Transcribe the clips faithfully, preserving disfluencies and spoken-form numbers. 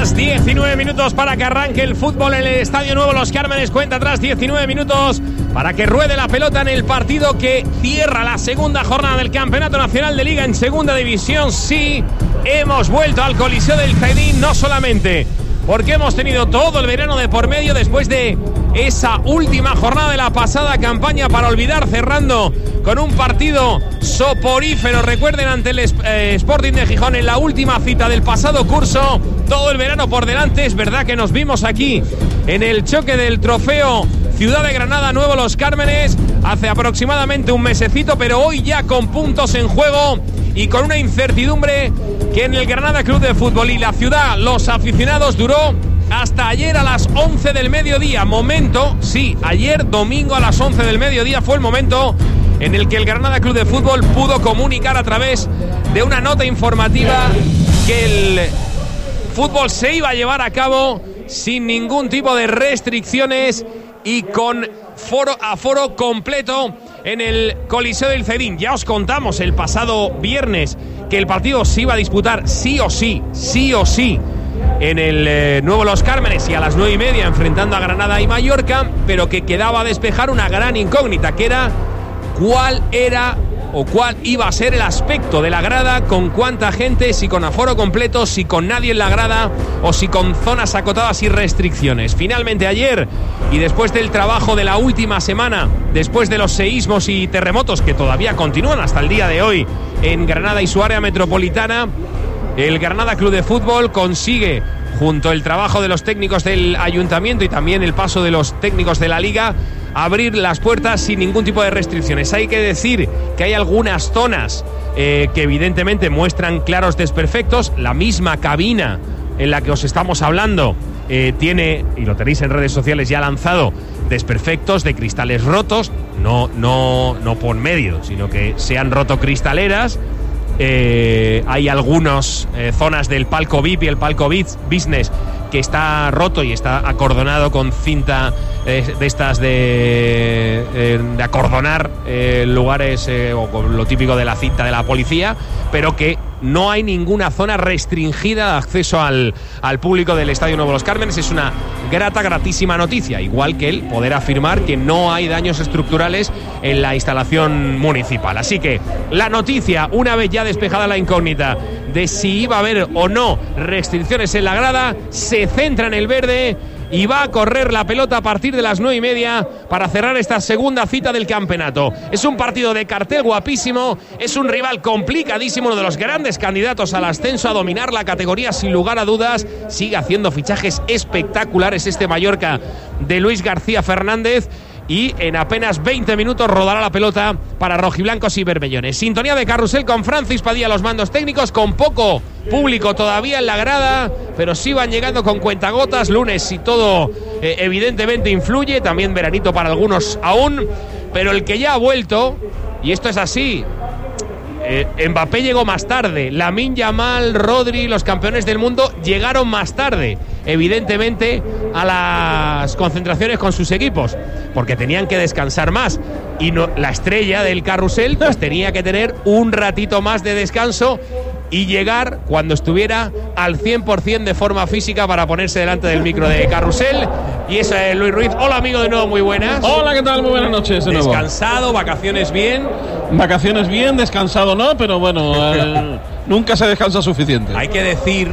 atrás, diecinueve minutos para que arranque el fútbol en el Estadio Nuevo Los Cármenes. Cuenta atrás, diecinueve minutos para que ruede la pelota en el partido que cierra la segunda jornada del Campeonato Nacional de Liga en Segunda División. Sí, hemos vuelto al Coliseo del Cedín, no solamente porque hemos tenido todo el verano de por medio después de esa última jornada de la pasada campaña para olvidar, cerrando con un partido soporífero, recuerden, ante el eh, Sporting de Gijón en la última cita del pasado curso. Todo el verano por delante. Es verdad que nos vimos aquí en el choque del trofeo Ciudad de Granada Nuevo Los Cármenes hace aproximadamente un mesecito, pero hoy ya con puntos en juego y con una incertidumbre que en el Granada Club de Fútbol y la ciudad, los aficionados, duró hasta ayer a las once del mediodía. Momento, sí, ayer domingo a las once del mediodía fue el momento en el que el Granada Club de Fútbol pudo comunicar a través de una nota informativa que el fútbol se iba a llevar a cabo sin ningún tipo de restricciones y con foro, aforo completo en el Coliseo del Cedín. Ya os contamos el pasado viernes que el partido se iba a disputar sí o sí, sí o sí, en el eh, Nuevo Los Cármenes y a las nueve y media enfrentando a Granada y Mallorca, pero que quedaba a despejar una gran incógnita, que era cuál era o cuál iba a ser el aspecto de la grada, con cuánta gente, si con aforo completo, si con nadie en la grada o si con zonas acotadas y restricciones. Finalmente ayer, y después del trabajo de la última semana, después de los seísmos y terremotos que todavía continúan hasta el día de hoy en Granada y su área metropolitana, el Granada Club de Fútbol consigue, junto al trabajo de los técnicos del ayuntamiento y también el paso de los técnicos de la liga, abrir las puertas sin ningún tipo de restricciones. Hay que decir que hay algunas zonas eh, que evidentemente muestran claros desperfectos. La misma cabina en la que os estamos hablando eh, tiene, y lo tenéis en redes sociales ya lanzado, desperfectos de cristales rotos, no, no, no por medio, sino que se han roto cristaleras. Eh, hay algunas eh, zonas del palco V I P y el palco Business que está roto y está acordonado con cinta eh, de estas de, eh, de acordonar eh, lugares eh, o con lo típico de la cinta de la policía, pero que no hay ninguna zona restringida de acceso al, al público del Estadio Nuevo Los Cármenes. Es una grata, gratísima noticia, igual que el poder afirmar que no hay daños estructurales en la instalación municipal. Así que la noticia, una vez ya despejada la incógnita de si iba a haber o no restricciones en la grada, se centra en el verde y va a correr la pelota a partir de las nueve y media para cerrar esta segunda cita del campeonato. Es un partido de cartel guapísimo, es un rival complicadísimo, uno de los grandes candidatos al ascenso, a dominar la categoría sin lugar a dudas. Sigue haciendo fichajes espectaculares este Mallorca de Luis García Fernández. Y en apenas veinte minutos rodará la pelota para rojiblancos y bermellones. Sintonía de carrusel con Francis Padilla, los mandos técnicos, con poco público todavía en la grada, pero sí van llegando con cuentagotas. Lunes y todo eh, evidentemente influye, también veranito para algunos aún, pero el que ya ha vuelto, y esto es así, eh, Mbappé llegó más tarde, Lamine Yamal, Rodri, los campeones del mundo llegaron más tarde, evidentemente, a las concentraciones con sus equipos, porque tenían que descansar más, y no, la estrella del carrusel pues tenía que tener un ratito más de descanso y llegar cuando estuviera al cien por ciento de forma física para ponerse delante del micro de carrusel. Y eso es Luis Ruiz. Hola, amigo, de nuevo, muy buenas. Hola, ¿qué tal? Muy buenas noches de nuevo. Descansado, vacaciones bien. Vacaciones bien, descansado no, pero bueno, eh, nunca se descansa suficiente. Hay que decir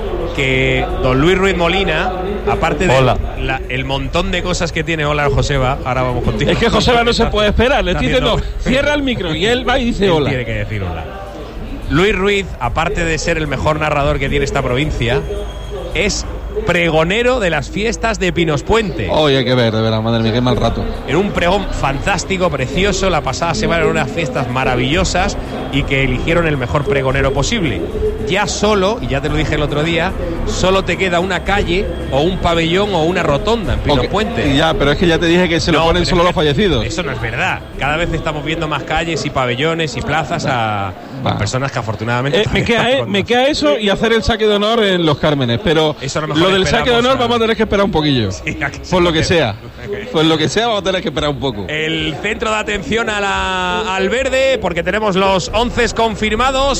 que don Luis Ruiz Molina, aparte de la, el montón de cosas que tiene, hola Joseba, ahora vamos contigo. Es que Joseba no se puede esperar, le estoy diciendo, cierra el micro y él va y dice él hola. Tiene que decir hola. Luis Ruiz, aparte de ser el mejor narrador que tiene esta provincia, es pregonero de las fiestas de Pinos Puente. Hoy hay que ver, de verdad, madre mía, qué mal rato. En un pregón fantástico, precioso, la pasada semana en unas fiestas maravillosas y que eligieron el mejor pregonero posible. Ya solo, y ya te lo dije el otro día, solo te queda una calle o un pabellón o una rotonda en Pinos okay. Puente. Ya, pero es que ya te dije que se no, lo ponen solo los fallecidos. Eso no es verdad. Cada vez estamos viendo más calles y pabellones y plazas a, a personas que afortunadamente... Eh, me, queda, eh, me queda eso y hacer el saque de honor en Los Cármenes, pero eso no lo del saque de honor a... vamos a tener que esperar un poquillo. Sí, por lo que sea. Por lo que sea vamos a tener que esperar un poco. El centro de atención a la, al verde, porque tenemos los once confirmados.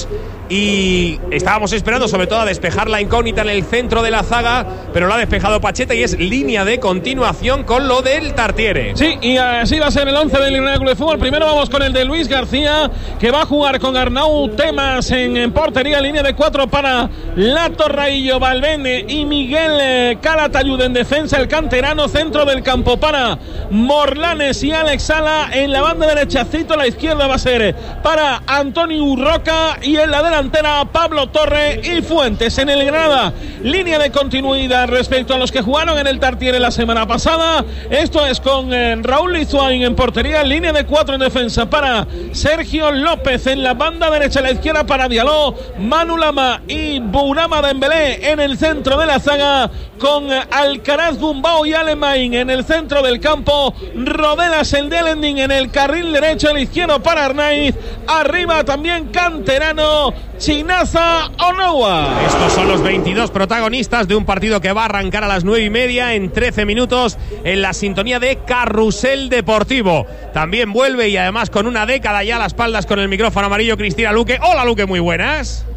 y estábamos esperando sobre todo a despejar la incógnita en el centro de la zaga, pero lo ha despejado Pacheta y es línea de continuación con lo del Tartiere. Sí, y así va a ser el once del Granada Club de Fútbol. Primero vamos con el de Luis García, que va a jugar con Arnau Temas en, en portería, línea de cuatro para Lato Raillo, Valvende y Miguel Calatayud en defensa, el canterano. Centro del campo para Morlanes y Alex Sala, en la banda derecha Cito, la izquierda va a ser para Antonio Urroca y en la delantera Pablo Torre y Fuentes. En el Granada, línea de continuidad respecto a los que jugaron en el Tartiere la semana pasada. Esto es con eh, Raúl Lizuain en portería, línea de cuatro en defensa para Sergio López, en la banda derecha, la izquierda para Diallo, Manu Lama y Bourama Dembélé en el centro de la zaga, con Alcaraz, Gumbau y Alemain en el centro del campo, Rodelas, el de Elending en el carril derecho, el izquierdo para Arnaiz, arriba también canterano Chinaza Onowa. Estos son los veintidós protagonistas de un partido que va a arrancar a las nueve y media en trece minutos en la sintonía de Carrusel Deportivo. También vuelve y además con una década ya a las espaldas con el micrófono amarillo, Cristina Luque. Hola Luque, muy buenas.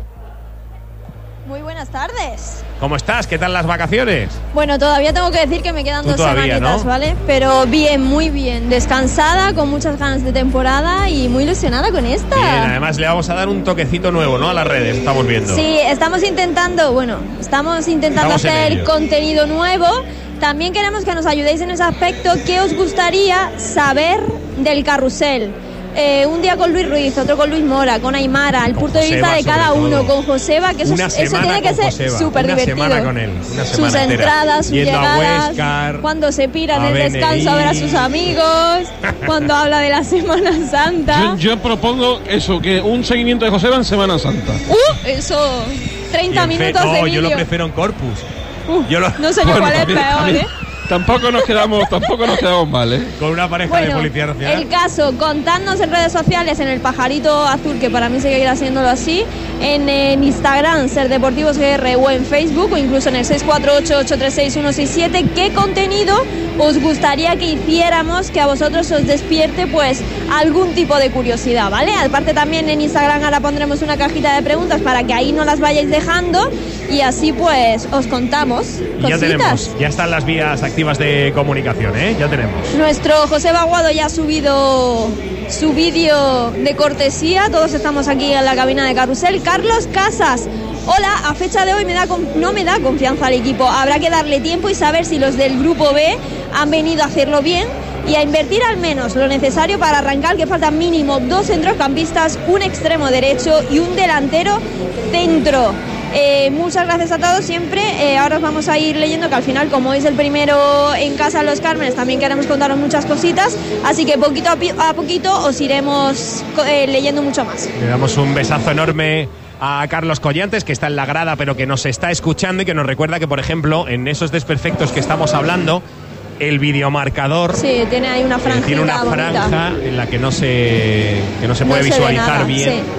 Muy buenas tardes. ¿Cómo estás? ¿Qué tal las vacaciones? Bueno, todavía tengo que decir que me quedan Tú dos todavía, semanitas, ¿no? ¿vale? Pero bien, muy bien. Descansada, con muchas ganas de temporada y muy ilusionada con esta. Bien, además le vamos a dar un toquecito nuevo, ¿no? A las redes, estamos viendo. Sí, estamos intentando, bueno, estamos intentando Estamos en hacer ello. contenido nuevo. También queremos que nos ayudéis en ese aspecto. ¿Qué os gustaría saber del carrusel? Eh, un día con Luis Ruiz, otro con Luis Mora, con Aymara, el Con punto de Joseba, vista de cada sobre uno, todo. con Joseba, que eso, Una eso semana tiene que con ser Joseba, súper una divertido. semana con él, una sus semana entera. entradas, sus Yendo a llegadas, Huéscar, cuando se pira en a el B N I. descanso a ver a sus amigos, cuando habla de la Semana Santa. Yo, yo propongo eso, que un seguimiento de Joseba en Semana Santa. ¡Uh! Eso, treinta Y en fe- minutos no, de yo vídeo. lo prefiero en Corpus. Uh, yo lo- No sé yo Bueno, cuál es también- peor, también- ¿eh? Tampoco nos quedamos, tampoco nos quedamos mal, ¿eh? Con una pareja de Bueno, Policía Nacional. el caso, contadnos en redes sociales, en el pajarito azul, que para mí seguirá haciéndolo así, en, en Instagram, Ser Deportivos G R, o en Facebook, o incluso en el seis cuatro ocho, ocho tres seis, uno seis siete, qué contenido os gustaría que hiciéramos, que a vosotros os despierte pues algún tipo de curiosidad, ¿vale? Aparte también en Instagram ahora pondremos una cajita de preguntas para que ahí no las vayáis dejando y así pues os contamos Y cositas. ya tenemos, ya están las vías activas de comunicación, ¿eh? Ya tenemos. Nuestro José Baguado ya ha subido su vídeo de cortesía. Todos estamos aquí en la cabina de Carrusel. Carlos Casas. Hola, a fecha de hoy me da con- no me da confianza al equipo. Habrá que darle tiempo y saber si los del grupo B han venido a hacerlo bien y a invertir al menos lo necesario para arrancar, que faltan mínimo dos centrocampistas, un extremo derecho y un delantero centro. Eh, muchas gracias a todos siempre. Eh, ahora os vamos a ir leyendo, que al final, como es el primero en casa en Los Cármenes, también queremos contaros muchas cositas, así que poquito a, pi- a poquito os iremos eh, leyendo mucho más. Le damos un besazo enorme a Carlos Collantes, que está en la grada pero que nos está escuchando y que nos recuerda que, por ejemplo, en esos desperfectos que estamos hablando, el videomarcador Sí, tiene ahí una eh, franja. tiene una franja en la que no se, que no se No puede se ve visualizar nada, bien sí.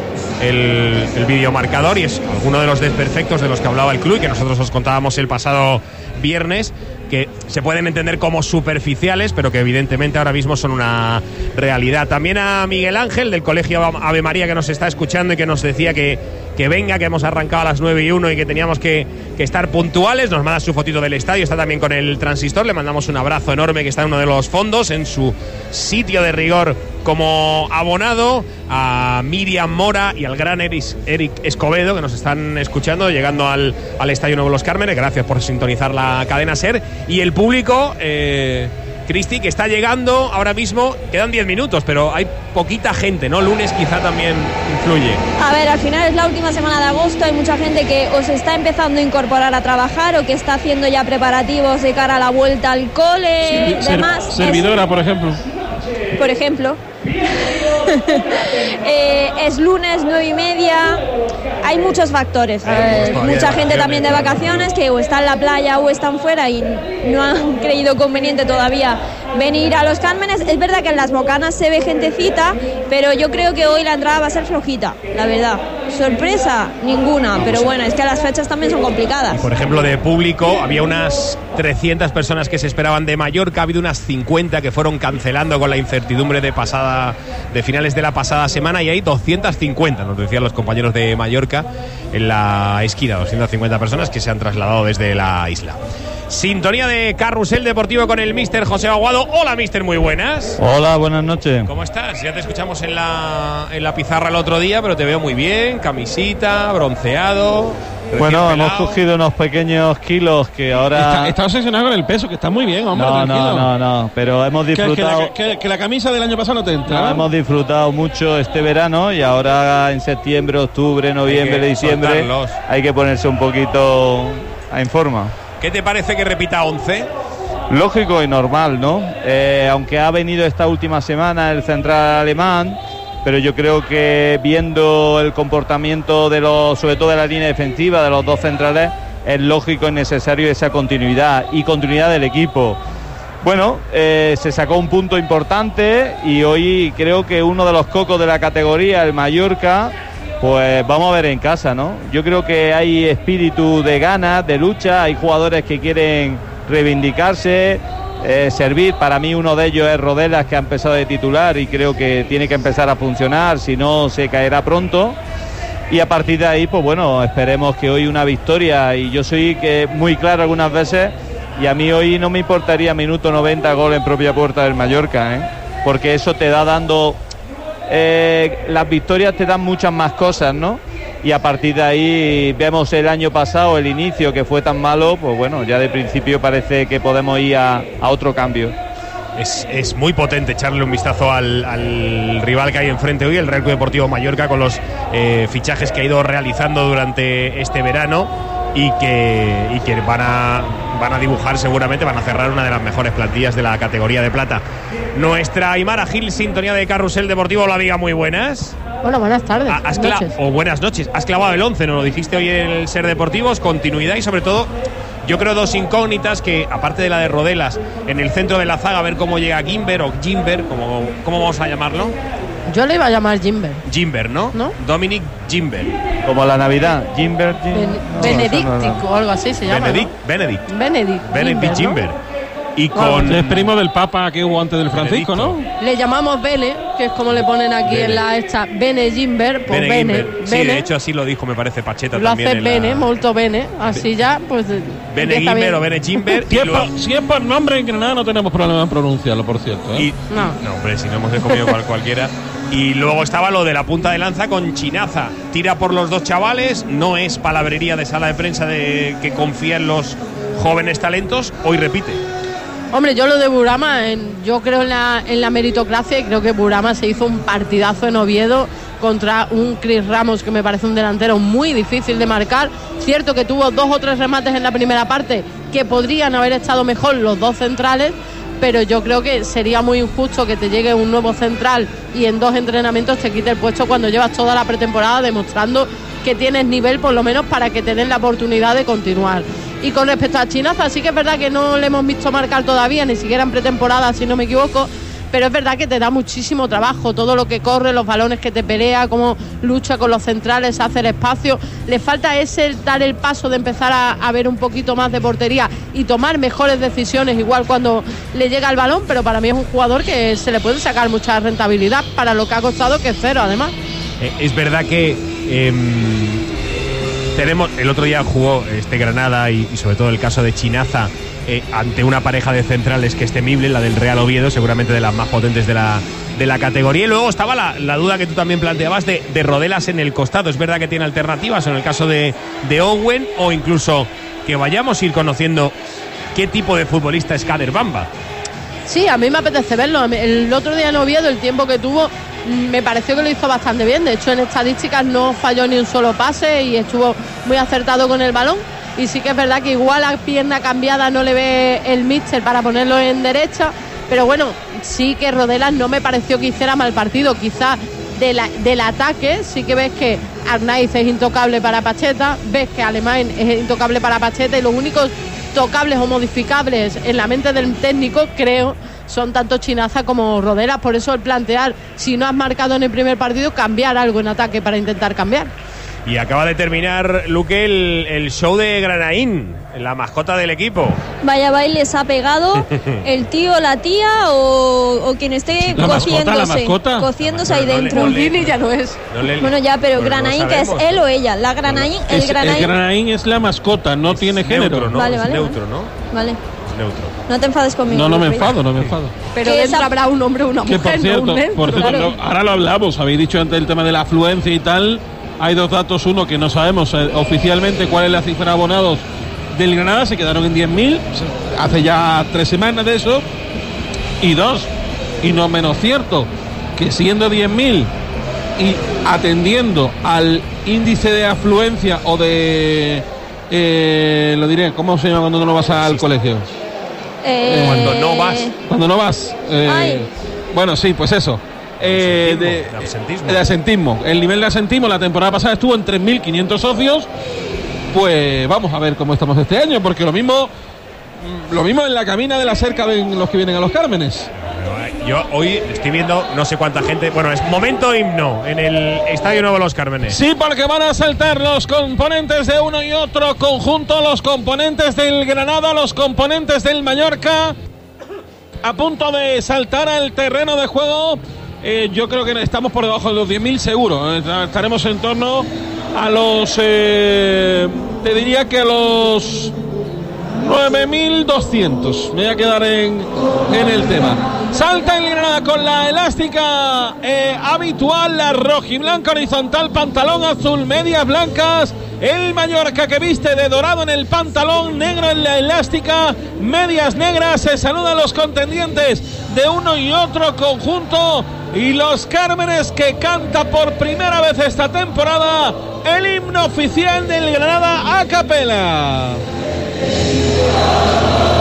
el, el videomarcador, y es alguno de los desperfectos de los que hablaba el club y que nosotros os contábamos el pasado viernes, que se pueden entender como superficiales, pero que evidentemente ahora mismo son una realidad. También a Miguel Ángel del Colegio Ave María, que nos está escuchando y que nos decía que, que venga, que hemos arrancado a las nueve y uno y que teníamos que, que estar puntuales. Nos manda su fotito del estadio, está también con el transistor, le mandamos un abrazo enorme, que está en uno de los fondos, en su sitio de rigor como abonado. A Miriam Mora y al gran Eric, Eric Escobedo, que nos están escuchando, llegando al, al Estadio Nuevo Los Cármenes. Gracias por sintonizar la cadena SER. Y el público, eh, Cristi, que está llegando ahora mismo. Quedan diez minutos, pero hay poquita gente, ¿no? Lunes quizá también influye. A ver, al final es la última semana de agosto, hay mucha gente que os está empezando a incorporar a trabajar o que está haciendo ya preparativos de cara a la vuelta al cole, Ser- demás. servidora, por ejemplo. Es, por ejemplo. eh, es lunes, nueve y media. Hay muchos factores. Eh, todavía mucha de gente también de vacaciones que o está en la playa o están fuera y no han creído conveniente todavía venir a Los Cármenes. Es verdad que en las bocanas se ve gentecita, pero yo creo que hoy la entrada va a ser flojita, la verdad. sorpresa, ninguna, pero bueno, es que las fechas también son complicadas. Y por ejemplo, de público, había unas trescientas personas que se esperaban de Mallorca, ha habido unas cincuenta que fueron cancelando con la incertidumbre de pasada de finales de la pasada semana, y hay doscientas cincuenta, nos decían los compañeros de Mallorca en la esquina, doscientas cincuenta personas que se han trasladado desde la isla. Sintonía de Carrusel Deportivo con el míster José Aguado. Hola, míster, muy buenas. Hola, buenas noches. ¿Cómo estás? Ya te escuchamos en la, en la pizarra el otro día, pero te veo muy bien, camisita, bronceado. Bueno, hemos cogido unos pequeños kilos que ahora... Está, está obsesionado con el peso, que está muy bien, hombre. No, tranquilo. no, no, no, pero hemos disfrutado... Que, que, la, que, que la camisa del año pasado no te entra. No, hemos disfrutado mucho este verano y ahora en septiembre, octubre, noviembre, diciembre soltarlos. Hay que ponerse un poquito en forma. ¿Qué te parece que repita once? Lógico y normal, ¿no? Eh, aunque ha venido esta última semana el central alemán, pero yo creo que viendo el comportamiento de los, sobre todo de la línea defensiva de los dos centrales, es lógico y necesario esa continuidad y continuidad del equipo. Bueno, eh, se sacó un punto importante y hoy creo que uno de los cocos de la categoría, el Mallorca, pues vamos a ver en casa, ¿no? Yo creo que hay espíritu de ganas, de lucha, hay jugadores que quieren reivindicarse, eh, servir. Para mí uno de ellos es Rodelas, que ha empezado de titular y creo que tiene que empezar a funcionar, si no se caerá pronto. Y a partir de ahí, pues bueno, esperemos que hoy una victoria, y yo soy que muy claro algunas veces, y a mí hoy no me importaría minuto noventa gol en propia puerta del Mallorca, ¿eh? Porque eso te da dando... Eh, las victorias te dan muchas más cosas, ¿no? Y a partir de ahí vemos el año pasado, el inicio que fue tan malo, pues bueno, ya de principio parece que podemos ir a, a otro cambio. Es, es muy potente echarle un vistazo al, al rival que hay enfrente hoy, el Real Club Deportivo Mallorca, con los eh, fichajes que ha ido realizando durante este verano y que, y que van a, van a dibujar seguramente, van a cerrar una de las mejores plantillas de la categoría de plata. Nuestra Aymara Gil, sintonía de Carrusel Deportivo. Hola, amiga, muy buenas. Hola, buenas tardes. Has cla- o buenas noches. Has clavado el once, nos lo dijiste hoy en el Ser Deportivos, continuidad y sobre todo, yo creo dos incógnitas que, aparte de la de Rodelas, en el centro de la zaga, a ver cómo llega Gimber o Gimber, como, ¿cómo vamos a llamarlo? Yo le iba a llamar Gimber. Gimber, ¿no? ¿No? Dominic Gimber. Como la Navidad, Gimber. Gim... Ben- no, Benedictico no, no. o algo así se llama. Benedict, ¿no? Benedict. Benedict. Benedict Gimber. ¿no? Y con... Es primo del Papa que hubo antes del Francisco, Benedicto. ¿no? Le llamamos Bene, que es como le ponen aquí Bene. en la esta. Bene Gimber, pues Bene Bene. Gimber. Sí, Bene. de hecho así lo dijo, me parece, Pacheta Lo también. hace en la- Bene, molto Bene. Así ya, pues. Bene empieza Gimber bien. o Bene Gimber. Si y es, luego- por, si es por nombre en Granada no tenemos problema en pronunciarlo, por cierto, ¿eh? y- No. no, hombre, si no hemos comido cual, cualquiera. Y luego estaba lo de la punta de lanza con Chinaza. Tira por los dos chavales, no es palabrería de sala de prensa de que confía en los jóvenes talentos. Hoy repite. Hombre, yo lo de Burama, en, yo creo en la, en la meritocracia y creo que Burama se hizo un partidazo en Oviedo contra un Chris Ramos que me parece un delantero muy difícil de marcar. Cierto que tuvo dos o tres remates en la primera parte que podrían haber estado mejor los dos centrales, pero yo creo que sería muy injusto que te llegue un nuevo central y en dos entrenamientos te quite el puesto cuando llevas toda la pretemporada demostrando que tienes nivel por lo menos para que te den la oportunidad de continuar. Y con respecto a Chinaza, sí que es verdad que no le hemos visto marcar todavía, ni siquiera en pretemporada, si no me equivoco, pero es verdad que te da muchísimo trabajo, todo lo que corre, los balones que te pelea, cómo lucha con los centrales, hace el espacio. Le falta ese dar el paso de empezar a, a ver un poquito más de portería y tomar mejores decisiones, igual cuando le llega el balón, pero para mí es un jugador que se le puede sacar mucha rentabilidad para lo que ha costado, que es cero además. Eh, es verdad que eh, tenemos, el otro día jugó este Granada y, y sobre todo el caso de Chinaza eh, ante una pareja de centrales que es temible, la del Real Oviedo, seguramente de las más potentes de la, de la categoría. Y luego estaba la, la duda que tú también planteabas de, de Rodelas en el costado. Es verdad que tiene alternativas en el caso de, de Owen, o incluso que vayamos a ir conociendo qué tipo de futbolista es Kader Bamba. Sí, a mí me apetece verlo. El otro día en Oviedo, el tiempo que tuvo, me pareció que lo hizo bastante bien. De hecho, en estadísticas no falló ni un solo pase y estuvo muy acertado con el balón. Y sí que es verdad que igual a pierna cambiada no le ve el míster para ponerlo en derecha. Pero bueno, sí que Rodelas no me pareció que hiciera mal partido. Quizás de la, del ataque sí que ves que Arnaiz es intocable para Pacheta, ves que Alemán es intocable para Pacheta, y los únicos tocables o modificables en la mente del técnico, creo, son tanto Chinaza como Rodelas. Por eso el plantear, si no has marcado en el primer partido, cambiar algo en ataque para intentar cambiar. Y acaba de terminar, Luque, el, el show de Granaín, la mascota del equipo. Vaya bailes ha pegado el tío, la tía o, o quien esté La cociéndose. mascota, la mascota. Cociéndose No, ahí no le- dentro. no le- Lili ya no es. No le- Bueno, ya, pero Bueno, no Granaín, que es sabemos. él o ella. La Granaín, el Es- Granaín. el Granaín es la mascota, no Es tiene género. neutro, ¿no? Vale, Es vale, neutro, vale. ¿no? Vale, Es neutro. no te enfades conmigo. No, no me Luis. enfado, no me enfado. Pero Que dentro esa- habrá un hombre o una Que mujer, por cierto, no un neutro. por cierto, claro. lo- ahora lo hablamos, habéis dicho antes el tema de la afluencia y tal. Hay dos datos, uno que no sabemos eh, oficialmente cuál es la cifra de abonados del Granada, se quedaron en diez mil, hace ya tres semanas de eso. Y dos, y no menos cierto, que siendo diez mil y atendiendo al índice de afluencia o de, eh, lo diré, ¿cómo se llama cuando no vas al colegio? Eh, Cuando no vas. Cuando no vas. eh, Ay. bueno, sí, pues eso. Eh, Absentismo, de, de absentismo. de asentismo. El nivel de asentismo la temporada pasada estuvo en tres mil quinientos socios. Pues vamos a ver cómo estamos este año, porque lo mismo mm, lo mismo en la cabina de la cerca ven los que vienen a los Cármenes. Yo hoy estoy viendo no sé cuánta gente. Bueno, es momento himno en el Estadio Nuevo Los Cármenes. Sí, porque van a saltar los componentes de uno y otro conjunto, los componentes del Granada, los componentes del Mallorca, a punto de saltar al terreno de juego. Eh, yo creo que estamos por debajo de los diez mil seguro. Eh, estaremos en torno a los, eh, te diría que a los nueve mil doscientos. Me voy a quedar en, en el tema. Salta el Granada con la elástica eh, habitual, la rojiblanca horizontal, pantalón azul, medias blancas. El Mallorca que viste de dorado en el pantalón, negro en la elástica, medias negras. Se saludan los contendientes de uno y otro conjunto. Y los Cármenes que canta por primera vez esta temporada el himno oficial del Granada a capela.